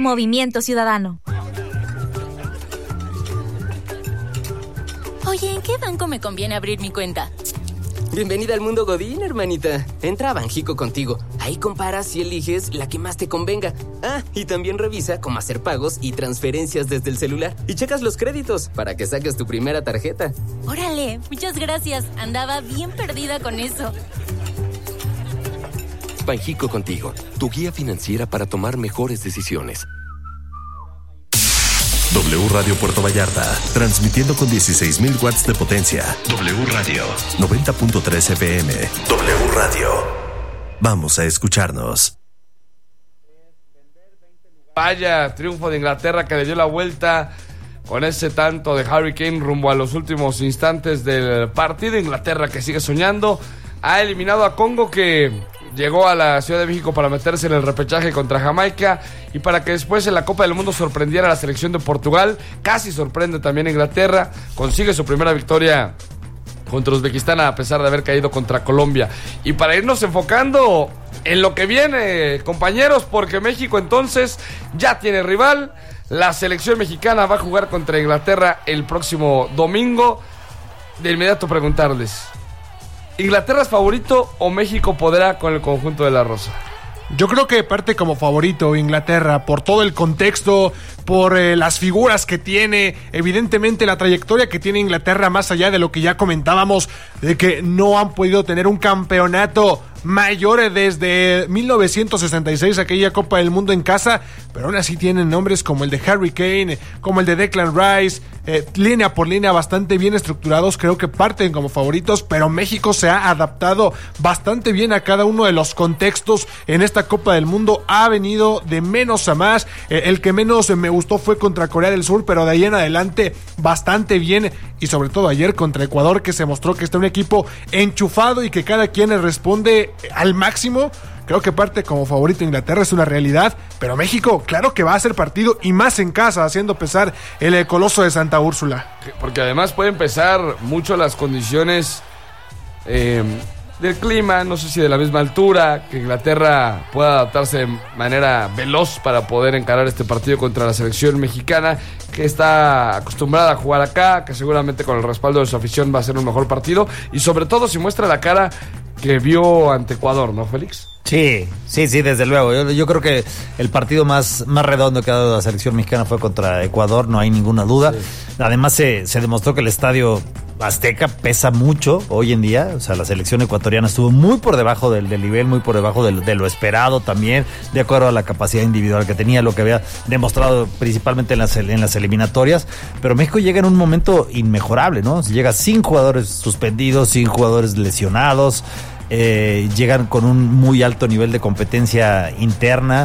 Movimiento Ciudadano. Oye, ¿en qué banco me conviene abrir mi cuenta? Bienvenida al mundo Godín, hermanita. Entra a Banjico Contigo. Ahí comparas y eliges la que más te convenga. Y también revisa cómo hacer pagos y transferencias desde el celular. Y checas los créditos para que saques tu primera tarjeta. Órale, muchas gracias. Andaba bien perdida con eso. Banjico Contigo, tu guía financiera para tomar mejores decisiones. W Radio Puerto Vallarta, transmitiendo con 16,000 watts de potencia. W Radio, 90.3 FM. W Radio. Vamos a escucharnos. Vaya triunfo de Inglaterra que le dio la vuelta con ese tanto de Harry Kane rumbo a los últimos instantes del partido. Inglaterra que sigue soñando. Ha eliminado a Congo, que llegó a la Ciudad de México para meterse en el repechaje contra Jamaica y para que después en la Copa del Mundo sorprendiera a la selección de Portugal. Casi sorprende también a Inglaterra. Consigue su primera victoria contra Uzbekistán a pesar de haber caído contra Colombia. Y para irnos enfocando en lo que viene, compañeros, porque México entonces ya tiene rival. La selección mexicana va a jugar contra Inglaterra el próximo domingo. De inmediato preguntarles: ¿Inglaterra es favorito o México podrá con el conjunto de la Rosa? Yo creo que parte como favorito Inglaterra por todo el contexto, por las figuras que tiene, evidentemente la trayectoria que tiene Inglaterra, más allá de lo que ya comentábamos, de que no han podido tener un campeonato mayor desde 1966, aquella Copa del Mundo en casa, pero aún así tienen nombres como el de Harry Kane, como el de Declan Rice, línea por línea bastante bien estructurados. Creo que parten como favoritos, pero México se ha adaptado bastante bien a cada uno de los contextos en esta Copa del Mundo. Ha venido de menos a más. El que menos me gustó fue contra Corea del Sur, pero de ahí en adelante bastante bien, y sobre todo ayer contra Ecuador, que se mostró que está un equipo enchufado y que cada quien le responde al máximo. Creo que parte como favorito Inglaterra, es una realidad, pero México, claro que va a hacer partido, y más en casa, haciendo pesar el Coloso de Santa Úrsula. Porque además pueden pesar mucho las condiciones del clima, no sé si de la misma altura, que Inglaterra pueda adaptarse de manera veloz para poder encarar este partido contra la selección mexicana, que está acostumbrada a jugar acá, que seguramente con el respaldo de su afición va a ser un mejor partido, y sobre todo si muestra la cara que vio ante Ecuador, ¿no, Félix? Sí, desde luego. Yo creo que el partido más redondo que ha dado la selección mexicana fue contra Ecuador, no hay ninguna duda. Sí. Además se demostró que el estadio Azteca pesa mucho hoy en día. O sea, la selección ecuatoriana estuvo muy por debajo del nivel, muy por debajo de lo esperado también, de acuerdo a la capacidad individual que tenía, lo que había demostrado principalmente en las eliminatorias. Pero México llega en un momento inmejorable, ¿no? Llega sin jugadores suspendidos, sin jugadores lesionados. Llegan con un muy alto nivel de competencia interna,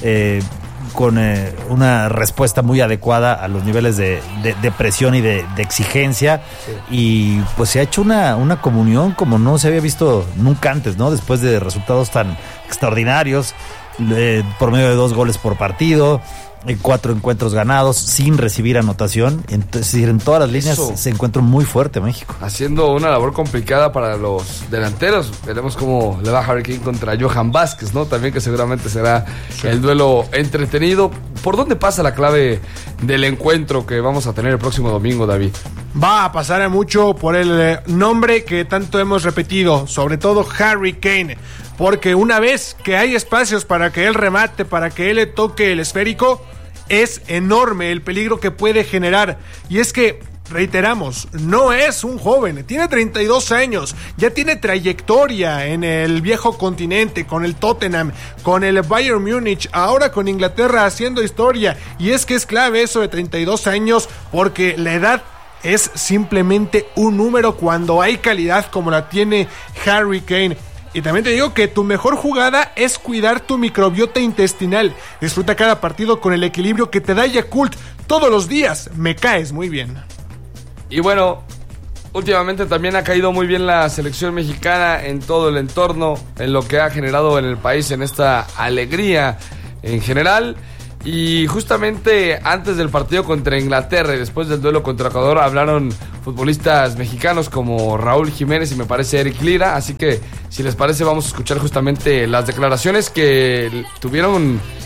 con una respuesta muy adecuada a los niveles de presión y de exigencia. Sí. Y pues se ha hecho una comunión como no se había visto nunca antes, ¿no? Después de resultados tan extraordinarios, por medio de 2 goles por partido, 4 encuentros ganados sin recibir anotación. Entonces, en todas las líneas se encuentra muy fuerte México, haciendo una labor complicada para los delanteros. Veremos cómo le va Harry Kane contra Johan Vázquez, ¿no? También, que seguramente será el duelo entretenido. ¿Por dónde pasa la clave del encuentro que vamos a tener el próximo domingo, David? Va a pasar mucho por el nombre que tanto hemos repetido, sobre todo Harry Kane, porque una vez que hay espacios para que él remate, para que él le toque el esférico, es enorme el peligro que puede generar. Y es que, reiteramos, no es un joven, tiene 32 años, ya tiene trayectoria en el viejo continente, con el Tottenham, con el Bayern Múnich, ahora con Inglaterra haciendo historia. Y es que es clave eso de 32 años, porque la edad es simplemente un número cuando hay calidad como la tiene Harry Kane. Y también te digo que tu mejor jugada es cuidar tu microbiota intestinal. Disfruta cada partido con el equilibrio que te da Yakult todos los días. Me caes muy bien. Y bueno, últimamente también ha caído muy bien la selección mexicana en todo el entorno, en lo que ha generado en el país, en esta alegría en general. Y justamente antes del partido contra Inglaterra y después del duelo contra Ecuador hablaron futbolistas mexicanos como Raúl Jiménez y me parece Eric Lira. Así que, si les parece, vamos a escuchar justamente las declaraciones que tuvieron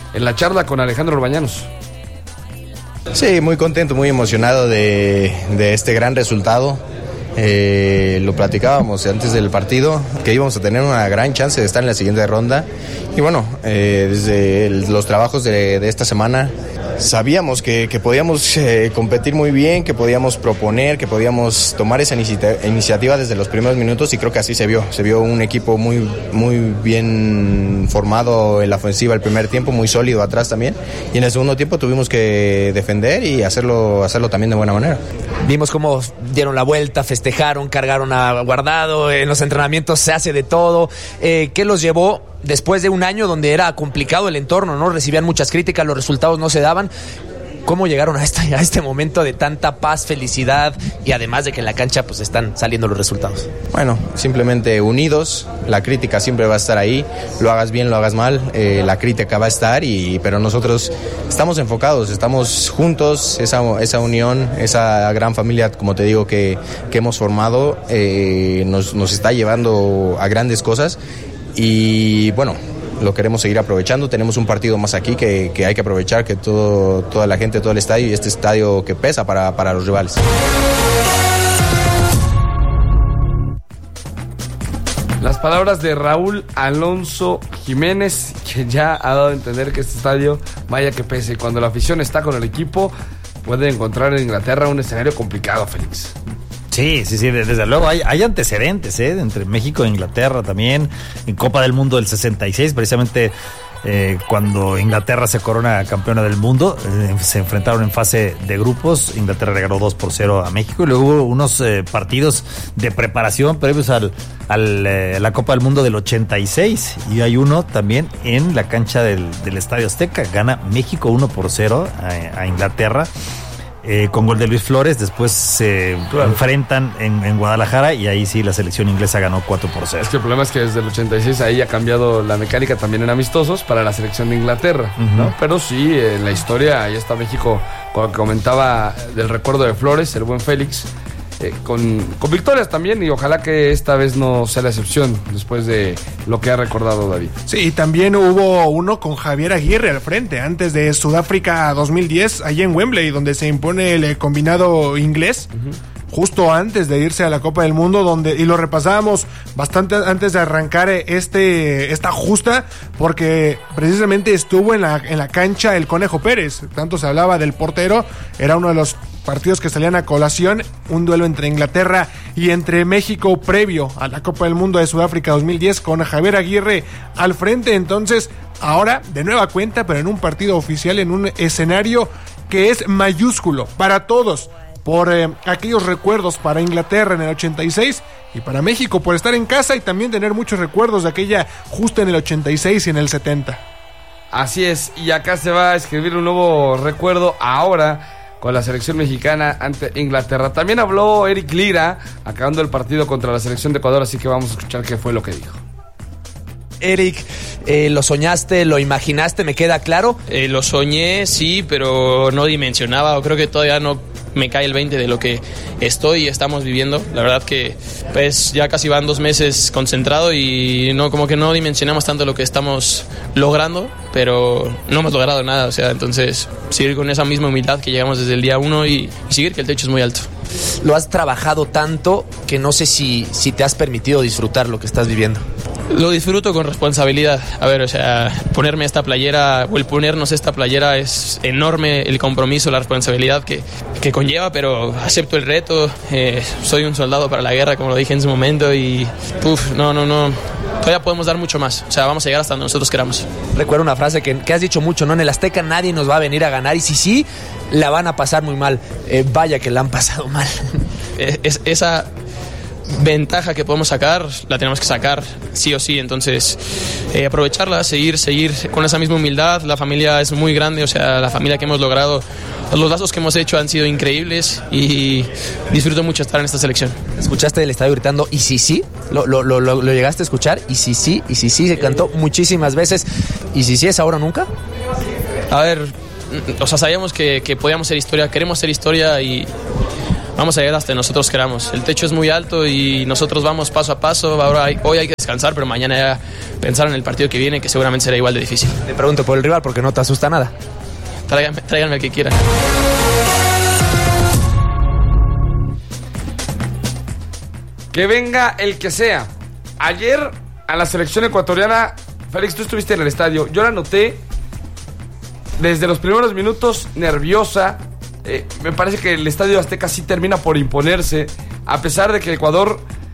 en la charla con Alejandro Orbañanos. Sí, muy contento, muy emocionado de este gran resultado. Lo platicábamos antes del partido, que íbamos a tener una gran chance de estar en la siguiente ronda. Y bueno, desde los trabajos de esta semana sabíamos que podíamos competir muy bien, que podíamos proponer, que podíamos tomar esa iniciativa desde los primeros minutos, y creo que así se vio. Se vio un equipo muy, muy bien formado en la ofensiva el primer tiempo, muy sólido atrás también, y en el segundo tiempo tuvimos que defender y hacerlo también de buena manera. Vimos cómo dieron la vuelta, festejaron, cargaron a Guardado, en los entrenamientos se hace de todo. ¿Qué los llevó después de un año donde era complicado el entorno, no recibían muchas críticas, los resultados no se daban? ¿Cómo llegaron a este momento de tanta paz, felicidad, y además de que en la cancha pues están saliendo los resultados? Bueno, simplemente unidos. La crítica siempre va a estar ahí, lo hagas bien, lo hagas mal, la crítica va a estar, pero nosotros estamos enfocados, estamos juntos. Esa unión, esa gran familia, como te digo, que hemos formado, nos está llevando a grandes cosas, y bueno, lo queremos seguir aprovechando. Tenemos un partido más aquí que hay que aprovechar, que toda la gente, todo el estadio, y este estadio que pesa para los rivales. Las palabras de Raúl Alonso Jiménez, que ya ha dado a entender que este estadio, vaya que pese, cuando la afición está con el equipo, puede encontrar en Inglaterra un escenario complicado, Félix. Sí, desde luego hay antecedentes entre México e Inglaterra también, en Copa del Mundo del 66, precisamente cuando Inglaterra se corona campeona del mundo, se enfrentaron en fase de grupos. Inglaterra le ganó 2-0 a México, y luego hubo unos partidos de preparación previos a la Copa del Mundo del 86, y hay uno también en la cancha del Estadio Azteca. Gana México 1-0 a Inglaterra, con gol de Luis Flores. Después se enfrentan en Guadalajara, y ahí sí la selección inglesa ganó 4-0. Es que el problema es que desde el 86 ahí ha cambiado la mecánica también en amistosos para la selección de Inglaterra, ¿no? Pero sí, en la historia ahí está México, como comentaba del recuerdo de Flores, el buen Félix, con victorias también, y ojalá que esta vez no sea la excepción después de lo que ha recordado David. Sí, y también hubo uno con Javier Aguirre al frente, antes de Sudáfrica 2010, allí en Wembley, donde se impone el combinado inglés. Justo antes de irse a la Copa del Mundo, y lo repasábamos bastante antes de arrancar esta justa, porque precisamente estuvo en la cancha el Conejo Pérez. Tanto se hablaba del portero, era uno de los partidos que salían a colación, un duelo entre Inglaterra y entre México previo a la Copa del Mundo de Sudáfrica 2010, con Javier Aguirre al frente. Entonces, ahora de nueva cuenta, pero en un partido oficial, en un escenario que es mayúsculo para todos, por aquellos recuerdos para Inglaterra en el 86, y para México por estar en casa y también tener muchos recuerdos de aquella justa en el 86 y en el 70. Así es, y acá se va a escribir un nuevo recuerdo ahora con la selección mexicana ante Inglaterra. También habló Eric Lira acabando el partido contra la selección de Ecuador, así que vamos a escuchar qué fue lo que dijo. Eric, ¿lo soñaste, lo imaginaste? ¿Me queda claro? Lo soñé, sí, pero no dimensionaba, o creo que todavía no me cae el 20 de lo que estoy y estamos viviendo. La verdad que pues ya casi van 2 meses concentrado, y como que no dimensionamos tanto lo que estamos logrando, pero no hemos logrado nada. O sea, entonces seguir con esa misma humildad que llegamos desde el día 1 y seguir, que el techo es muy alto. Lo has trabajado tanto que no sé si te has permitido disfrutar lo que estás viviendo. Lo disfruto con responsabilidad. A ver, o sea, ponerme esta playera, o el ponernos esta playera, es enorme el compromiso, la responsabilidad que conlleva, pero acepto el reto. Soy un soldado para la guerra, como lo dije en su momento, y no. Todavía podemos dar mucho más. O sea, vamos a llegar hasta donde nosotros queramos. Recuerdo una frase que has dicho mucho, ¿no? En el Azteca nadie nos va a venir a ganar, y si sí, la van a pasar muy mal. Vaya que la han pasado mal. Esa ventaja que podemos sacar, la tenemos que sacar sí o sí. Entonces, aprovecharla, seguir con esa misma humildad. La familia es muy grande, o sea, la familia que hemos logrado, los lazos que hemos hecho han sido increíbles, y disfruto mucho estar en esta selección. ¿Escuchaste el estadio gritando y sí sí? ¿Lo llegaste a escuchar? Y sí sí, se cantó muchísimas veces. ¿Y sí es ahora o nunca? A ver, o sea, sabíamos que podíamos ser historia, queremos ser historia, y vamos a llegar hasta nosotros queramos. El techo es muy alto y nosotros vamos paso a paso. Hoy hay que descansar, pero mañana ya pensar en el partido que viene, que seguramente será igual de difícil. Te pregunto por el rival porque no te asusta nada. Tráiganme al que quieran. Que venga el que sea. Ayer a la selección ecuatoriana, Félix, tú estuviste en el estadio. Yo la noté desde los primeros minutos nerviosa. Me parece que el Estadio Azteca sí termina por imponerse, a pesar de que Ecuador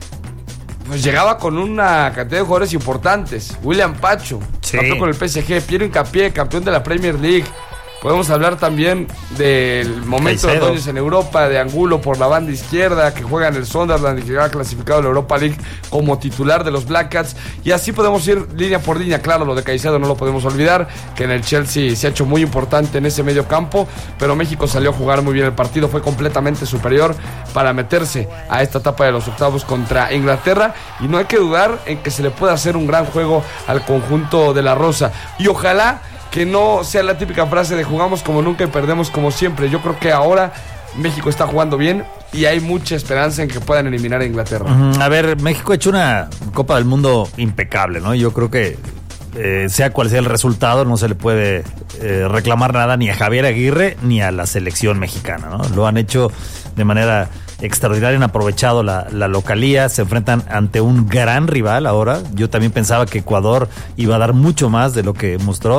pues llegaba con una cantidad de jugadores importantes. William Pacho, campeón con el PSG, Piero Hincapié, campeón de la Premier League. Podemos hablar también del momento de Ordóñez en Europa, de Angulo por la banda izquierda, que juega en el Sunderland y que ha clasificado a la Europa League como titular de los Black Cats. Y así podemos ir línea por línea. Claro, lo de Caicedo no lo podemos olvidar, que en el Chelsea se ha hecho muy importante en ese medio campo, pero México salió a jugar muy bien el partido, fue completamente superior para meterse a esta etapa de los octavos contra Inglaterra, y no hay que dudar en que se le pueda hacer un gran juego al conjunto de la Rosa. Y ojalá que no sea la típica frase de jugamos como nunca y perdemos como siempre. Yo creo que ahora México está jugando bien y hay mucha esperanza en que puedan eliminar a Inglaterra. A ver, México ha hecho una Copa del Mundo impecable, ¿no? Yo creo que sea cual sea el resultado, no se le puede reclamar nada ni a Javier Aguirre ni a la selección mexicana, ¿no? Lo han hecho de manera extraordinaria, han aprovechado la localía, se enfrentan ante un gran rival ahora. Yo también pensaba que Ecuador iba a dar mucho más de lo que mostró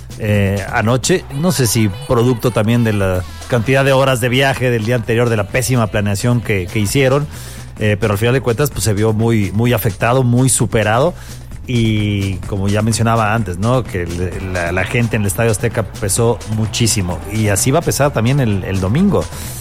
anoche, no sé si producto también de la cantidad de horas de viaje del día anterior, de la pésima planeación que hicieron, pero al final de cuentas pues se vio muy, muy afectado, muy superado. Y como ya mencionaba antes, ¿no? Que la gente en el Estadio Azteca pesó muchísimo, y así va a pesar también el domingo.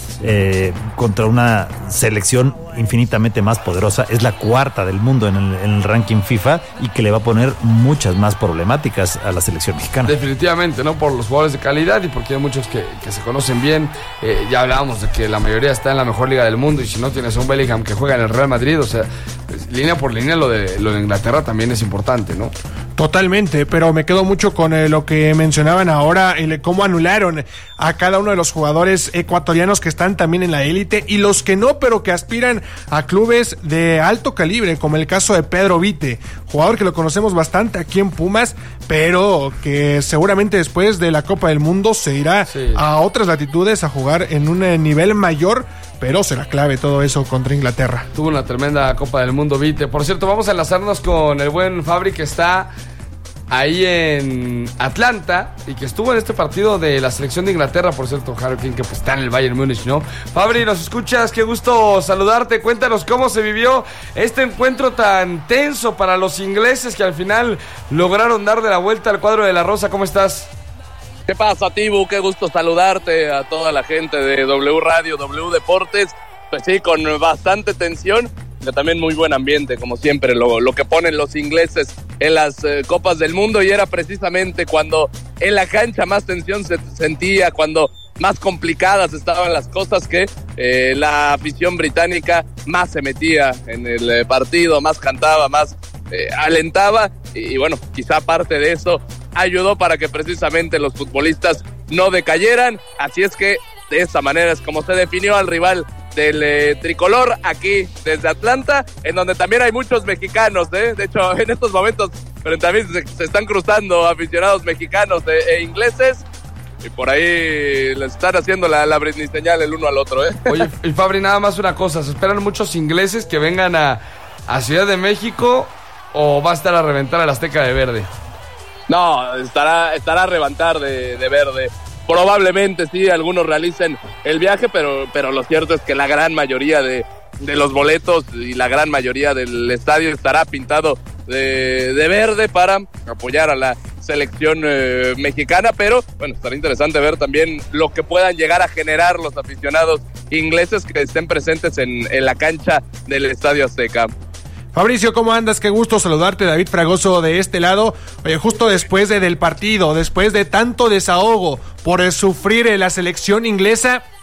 Contra una selección infinitamente más poderosa, es la cuarta del mundo en el ranking FIFA, y que le va a poner muchas más problemáticas a la selección mexicana. Definitivamente, ¿no? Por los jugadores de calidad y porque hay muchos que se conocen bien. Ya hablábamos de que la mayoría está en la mejor liga del mundo, y si no tienes a un Bellingham que juega en el Real Madrid, o sea, pues, línea por línea lo de Inglaterra también es importante, ¿no? Totalmente, pero me quedo mucho con lo que mencionaban ahora, cómo anularon a cada uno de los jugadores ecuatorianos que están también en la élite, y los que no, pero que aspiran a clubes de alto calibre, como el caso de Pedro Vite, jugador que lo conocemos bastante aquí en Pumas, pero que seguramente después de la Copa del Mundo se irá a otras latitudes a jugar en un nivel mayor, pero será clave todo eso contra Inglaterra. Tuvo una tremenda Copa del Mundo Vite. Por cierto, vamos a enlazarnos con el buen Fabri, que está ahí en Atlanta y que estuvo en este partido de la selección de Inglaterra. Por cierto, Harry Kane, que pues está en el Bayern Múnich, ¿no? Fabri, ¿nos escuchas? Qué gusto saludarte. Cuéntanos cómo se vivió este encuentro tan tenso para los ingleses, que al final lograron darle la vuelta al cuadro de la Rosa. ¿Cómo estás? ¿Qué pasa, Tibu? Qué gusto saludarte, a toda la gente de W Radio, W Deportes. Pues sí, con bastante tensión, pero también muy buen ambiente, como siempre, lo que ponen los ingleses en las Copas del Mundo. Y era precisamente cuando en la cancha más tensión se sentía, cuando más complicadas estaban las cosas, que la afición británica más se metía en el partido, más cantaba, más alentaba. Y bueno, quizá parte de eso ayudó para que precisamente los futbolistas no decayeran. Así es que de esta manera es como se definió al rival del tricolor aquí desde Atlanta, en donde también hay muchos mexicanos, ¿eh? De hecho, en estos momentos frente a mí se están cruzando aficionados mexicanos e ingleses, y por ahí les están haciendo la Britney señal el uno al otro, ¿eh? Oye, y Fabri, nada más una cosa, ¿se esperan muchos ingleses que vengan a Ciudad de México, o va a estar a reventar el Azteca de verde? No, estará a reventar de verde. Probablemente sí, algunos realicen el viaje, pero lo cierto es que la gran mayoría de los boletos y la gran mayoría del estadio estará pintado de verde para apoyar a la selección mexicana. Pero bueno, estará interesante ver también lo que puedan llegar a generar los aficionados ingleses que estén presentes en la cancha del Estadio Azteca. Fabricio, ¿cómo andas? Qué gusto saludarte. David Fragoso de este lado. Oye, justo después del partido, después de tanto desahogo por sufrir la selección inglesa,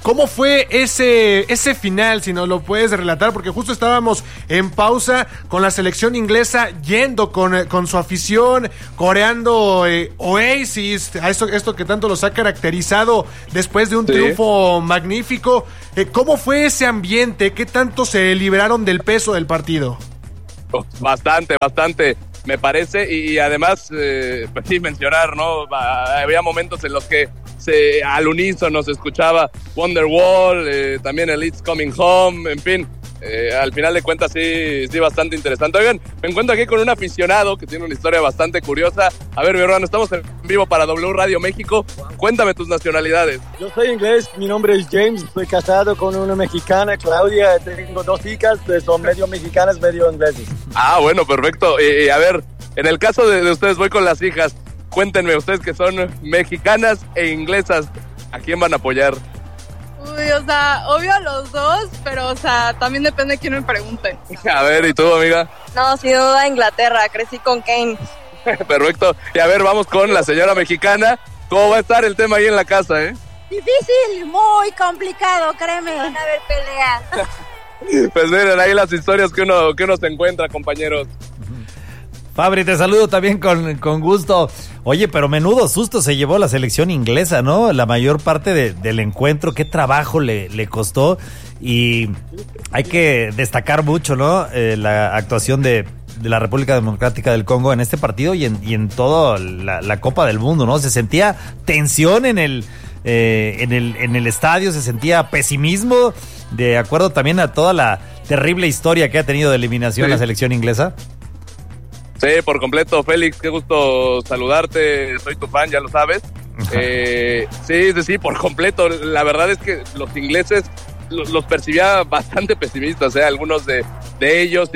¿Cómo fue ese final, si nos lo puedes relatar? Porque justo estábamos en pausa con la selección inglesa yendo con su afición, coreando Oasis, a esto que tanto los ha caracterizado después de un triunfo magnífico. ¿Cómo fue ese ambiente? ¿Qué tanto se liberaron del peso del partido? Bastante, me parece, y además, pues sí, mencionar, ¿no? Había momentos en los que al unísono se escuchaba Wonderwall, también el It's Coming Home, en fin, al final de cuentas sí, bastante interesante. Oigan, me encuentro aquí con un aficionado que tiene una historia bastante curiosa. A ver, mi hermano, estamos en vivo para W Radio México. Cuéntame tus nacionalidades. Yo soy inglés, mi nombre es James, estoy casado con una mexicana, Claudia, tengo 2 hijas, son medio mexicanas, medio ingleses. Ah, bueno, perfecto. A ver, en el caso de ustedes, voy con las hijas. Cuéntenme, ustedes que son mexicanas e inglesas, ¿a quién van a apoyar? Uy, o sea, obvio a los dos, pero, o sea, también depende de quién me pregunte. A ver, ¿y tú, amiga? No, sin duda Inglaterra, crecí con Kane. Perfecto. Y a ver, vamos con la señora mexicana. ¿Cómo va a estar el tema ahí en la casa, Difícil, muy complicado, créeme, van a haber peleas. Pues miren, ahí las historias que uno se encuentra, compañeros. Fabri, te saludo también con gusto. Oye, pero menudo susto se llevó la selección inglesa, ¿no? La mayor parte del encuentro, qué trabajo le costó. Y hay que destacar mucho, ¿no? La actuación de la República Democrática del Congo en este partido y en toda la Copa del Mundo, ¿no? Se sentía tensión en el estadio, se sentía pesimismo, de acuerdo también a toda la terrible historia que ha tenido de eliminación la selección inglesa. Sí, por completo, Félix, qué gusto saludarte, soy tu fan, ya lo sabes. Sí, por completo. La verdad es que los ingleses los percibía bastante pesimistas, algunos de ellos,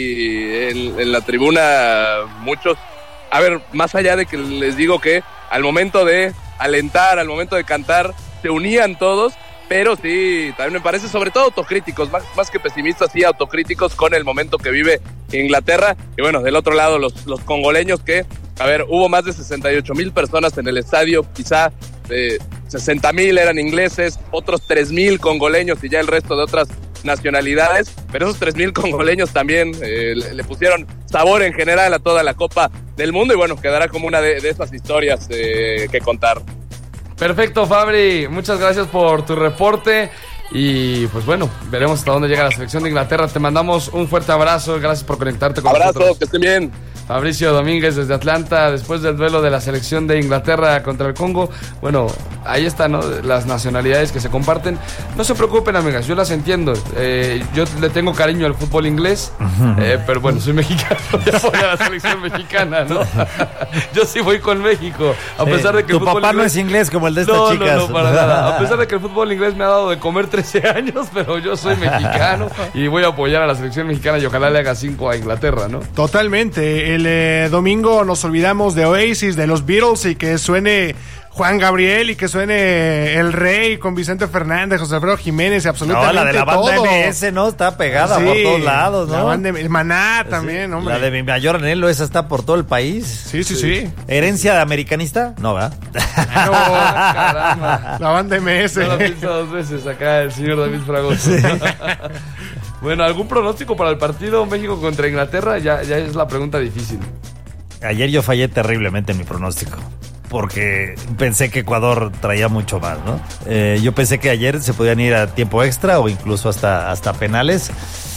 y en la tribuna muchos. A ver, más allá de que les digo que al momento de alentar, al momento de cantar, se unían todos, pero sí, también me parece, sobre todo autocríticos, más que pesimistas, sí autocríticos con el momento que vive Inglaterra. Y bueno, del otro lado los congoleños que, a ver, hubo más de 68,000 personas en el estadio, quizá 60,000 eran ingleses, otros 3,000 congoleños y ya el resto de otras nacionalidades, pero esos 3,000 congoleños también le pusieron sabor en general a toda la Copa del Mundo, y bueno, quedará como una de esas historias que contar. Perfecto, Fabri, muchas gracias por tu reporte y pues bueno, veremos hasta dónde llega la selección de Inglaterra. Te mandamos un fuerte abrazo, gracias por conectarte con nosotros. Abrazo, que estén bien. Fabricio Domínguez desde Atlanta, después del duelo de la selección de Inglaterra contra el Congo. Bueno, ahí están, ¿no? Las nacionalidades que se comparten. No se preocupen, amigas, yo las entiendo. Yo le tengo cariño al fútbol inglés, pero bueno, soy mexicano y apoyo a la selección mexicana, ¿no? Yo sí voy con México, a pesar de que tu el fútbol papá inglés... no es inglés como el de estas chicas. No, para nada. A pesar de que el fútbol inglés me ha dado de comer 13 años, pero yo soy mexicano y voy a apoyar a la selección mexicana y ojalá le haga 5 a Inglaterra, ¿no? Totalmente. El domingo nos olvidamos de Oasis, de los Beatles, y que suene Juan Gabriel y que suene El Rey con Vicente Fernández, José Alfredo Jiménez y absolutamente todo. La de la banda MS, ¿no? Está pegada por todos lados, ¿no? La banda Maná también, hombre. La de Mi Mayor Anhelo, esa está por todo el país. Sí. ¿Herencia de americanista? No, ¿verdad? No, caramba. La banda MS. No lo piensa 2 veces acá el señor David Fragoso. Sí. Bueno, ¿algún pronóstico para el partido México contra Inglaterra? Ya es la pregunta difícil. Ayer yo fallé terriblemente en mi pronóstico, porque pensé que Ecuador traía mucho más, ¿no? Yo pensé que ayer se podían ir a tiempo extra o incluso hasta penales.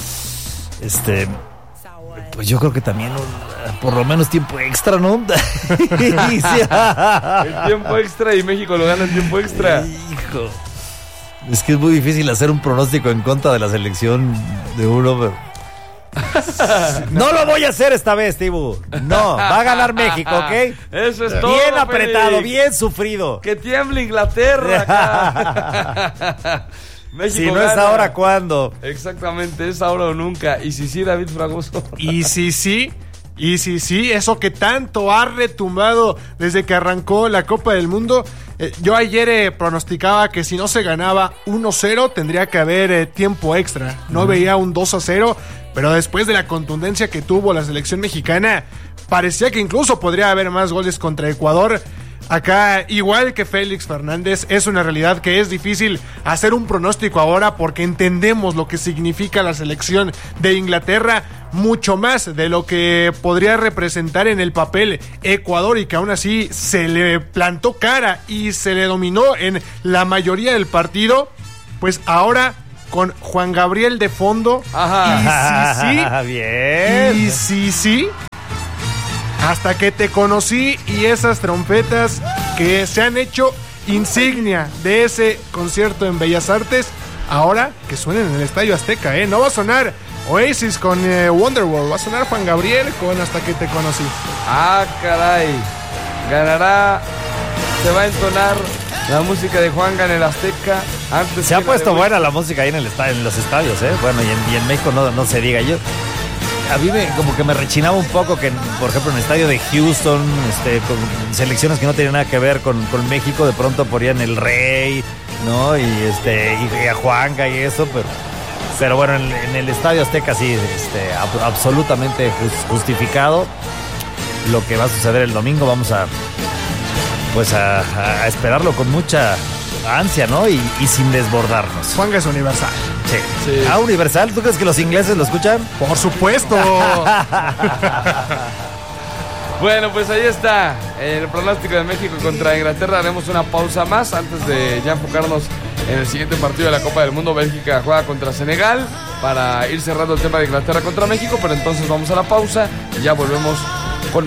Pues yo creo que también por lo menos tiempo extra, ¿no? El tiempo extra y México lo gana en tiempo extra. Hijo. Es que es muy difícil hacer un pronóstico en contra de la selección de uno, pero... No lo voy a hacer esta vez, Tibu. No, va a ganar México, ¿ok? Eso es todo. Bien apretado, Félix. Bien sufrido. Que tiemble Inglaterra acá. México si no gana. Es ahora, ¿cuándo? Exactamente, es ahora o nunca. Y si sí, David Fragoso. Y si sí, eso que tanto ha retumbado desde que arrancó la Copa del Mundo. Yo ayer pronosticaba que si no se ganaba 1-0 tendría que haber tiempo extra. No veía un 2-0, pero después de la contundencia que tuvo la selección mexicana, parecía que incluso podría haber más goles contra Ecuador. Acá, igual que Félix Fernández, es una realidad que es difícil hacer un pronóstico ahora porque entendemos lo que significa la selección de Inglaterra, mucho más de lo que podría representar en el papel Ecuador, y que aún así se le plantó cara y se le dominó en la mayoría del partido. Pues ahora con Juan Gabriel de fondo. Ajá. Y sí, bien. Y sí. Hasta que te conocí, y esas trompetas que se han hecho insignia de ese concierto en Bellas Artes, ahora que suenen en el Estadio Azteca, no va a sonar Oasis con Wonderwall, va a sonar Juan Gabriel con Hasta que te conocí. Ah, caray. Ganará, se va a entonar la música de Juanga en el Azteca. Antes se ha puesto buena la música ahí en los estadios, Bueno, y en México no se diga. A mí como que me rechinaba un poco que, por ejemplo, en el estadio de Houston, con selecciones que no tenían nada que ver con México, de pronto ponían el Rey, ¿no? Y a Juanga y eso, pero bueno, en el Estadio Azteca sí, absolutamente justificado lo que va a suceder el domingo. Vamos a esperarlo con mucha ansia, ¿no? Y sin desbordarnos. Juanga es universal. Sí. Ah, universal. ¿Tú crees que los ingleses lo escuchan? Por supuesto. Bueno, pues ahí está el pronóstico de México contra Inglaterra. Haremos una pausa más antes de ya enfocarnos en el siguiente partido de la Copa del Mundo. Bélgica juega contra Senegal para ir cerrando el tema de Inglaterra contra México, pero entonces vamos a la pausa y ya volvemos